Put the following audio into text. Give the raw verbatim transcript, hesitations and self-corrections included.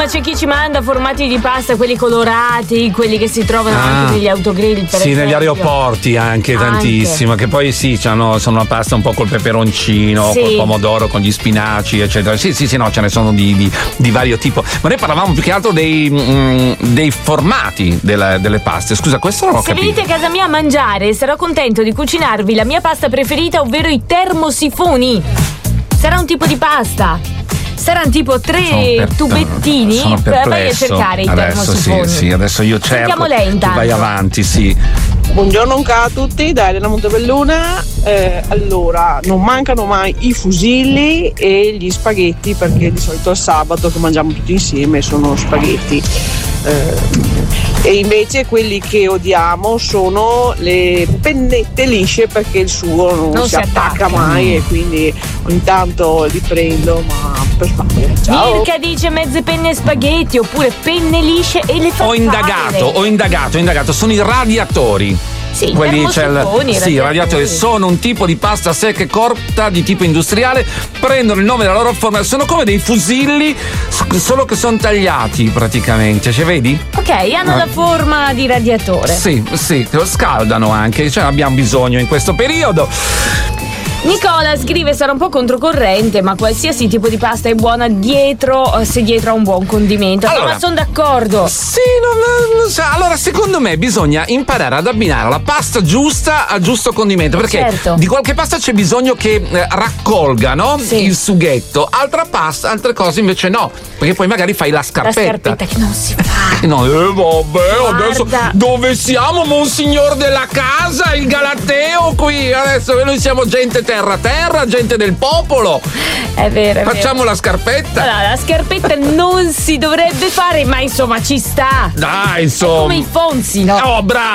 ma c'è chi ci manda formati di pasta, quelli colorati, quelli che si trovano ah, anche negli autogrill, per sì, esempio. negli aeroporti anche, anche tantissimo, che poi sì, c'hanno, sono una pasta un po' col peperoncino, sì, col pomodoro, con gli spinaci, eccetera. Sì, sì, sì, no, ce ne sono di, di, di vario tipo. Ma noi parlavamo più che altro dei, mh, dei formati delle, delle paste. Scusa, questo non ho Se capito. venite a casa mia a mangiare, sarò contento di cucinarvi la mia pasta preferita, ovvero i termosifoni. Sarà un tipo di pasta. Saranno tipo tre per, tubettini. Sono perplesso. Vai a cercare i adesso termosifoni. sì, sì, adesso io cerco. Sentiamo lei intanto. Vai avanti, sì. Buongiorno a tutti, da Elena Montebelluna. Eh, allora, non mancano mai i fusilli e gli spaghetti, perché di solito al sabato che mangiamo tutti insieme sono spaghetti. Eh, e invece quelli che odiamo sono le pennette lisce, perché il sugo non, non si, si attacca, attacca mai, e quindi ogni tanto li prendo, ma per sbaglio. Ciao. Mirka dice mezze penne spaghetti oppure penne lisce e le farfalle. Ho indagato, ho indagato, ho indagato, sono i radiatori. Sì, quelli c'è il, termosifoni, sì, i radiatori sono un tipo di pasta secca e corta di tipo industriale, prendono il nome della loro forma, sono come dei fusilli, solo che sono tagliati praticamente, cioè vedi? Ok, hanno la forma di radiatore. Sì, sì, lo scaldano anche, cioè abbiamo bisogno in questo periodo. Nicola scrive: sarà un po' controcorrente, ma qualsiasi tipo di pasta è buona dietro, se dietro ha un buon condimento. Allora, no, ma sono d'accordo. Sì, non, non so. Allora secondo me bisogna imparare ad abbinare la pasta giusta al giusto condimento, perché certo, di qualche pasta c'è bisogno che eh, raccolga, no? Sì. Il sughetto, altra pasta, altre cose invece no, perché poi magari fai la scarpetta. La scarpetta che non si fa. No, eh, vabbè, Guarda. adesso dove siamo, monsignor della casa, il Galateo qui, adesso noi siamo gente terra terra, gente del popolo. È vero, è Facciamo vero. la scarpetta. Allora, la scarpetta non si dovrebbe fare, ma insomma ci sta. Dai, È insomma. come i Fonzi, no? Oh, bravo.